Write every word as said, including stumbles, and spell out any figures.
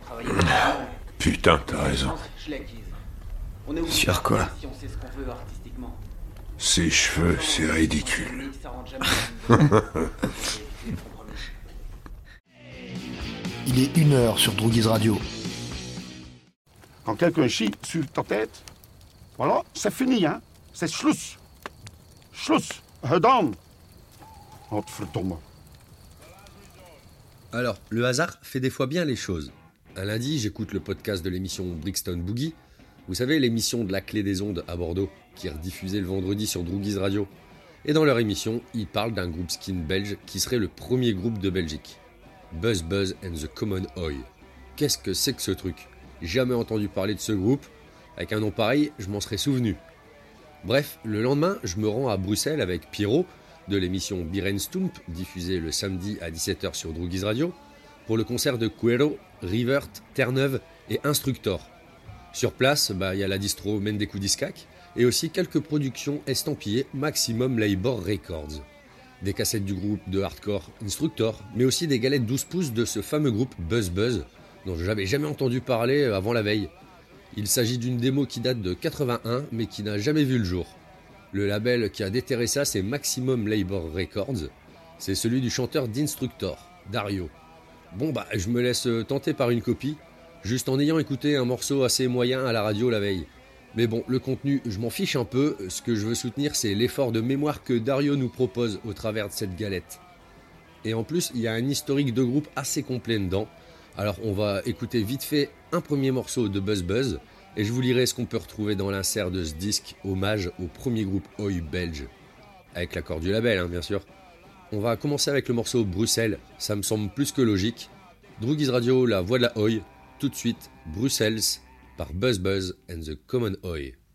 Putain, t'as raison. Sur quoi? Ses cheveux, c'est ridicule. Il est une heure sur Droogies Radio. Quand quelqu'un chie sur ta tête, voilà, c'est fini, hein. C'est Schluss. Schluss. Gedaan. Godverdomme. Alors, le hasard fait des fois bien les choses. Un lundi, j'écoute le podcast de l'émission Brixton Boogie. Vous savez, l'émission de la Clé des Ondes à Bordeaux, qui est rediffusée le vendredi sur Droogies Radio. Et dans leur émission, ils parlent d'un groupe skin belge qui serait le premier groupe de Belgique. Buzz Buzz and the Common Oi. Qu'est-ce que c'est que ce truc? Jamais entendu parler de ce groupe. Avec un nom pareil, je m'en serais souvenu. Bref, le lendemain, je me rends à Bruxelles avec Pierrot, de l'émission Birenstump, diffusée le samedi à dix-sept heures sur Droogies Radio, pour le concert de Quero, Rivert, Terre-Neuve et Instructor. Sur place, bah, y a la distro Mendekoudiskak et aussi quelques productions estampillées Maximum Labor Records. Des cassettes du groupe de hardcore Instructor, mais aussi des galettes douze pouces de ce fameux groupe Buzz Buzz, dont je n'avais jamais entendu parler avant la veille. Il s'agit d'une démo qui date de quatre-vingt-un, mais qui n'a jamais vu le jour. Le label qui a déterré ça, c'est Maximum Labor Records. C'est celui du chanteur d'Instructor, Dario. Bon bah, je me laisse tenter par une copie, juste en ayant écouté un morceau assez moyen à la radio la veille. Mais bon, le contenu, je m'en fiche un peu. Ce que je veux soutenir, c'est l'effort de mémoire que Dario nous propose au travers de cette galette. Et en plus, il y a un historique de groupe assez complet dedans. Alors on va écouter vite fait un premier morceau de Buzz Buzz, et je vous lirai ce qu'on peut retrouver dans l'insert de ce disque, hommage au premier groupe Oi belge. Avec l'accord du label, hein, bien sûr. On va commencer avec le morceau Bruxelles, ça me semble plus que logique. Droogies Radio, la voix de la Oi, tout de suite, Bruxelles, par Buzz Buzz and the Common Oi.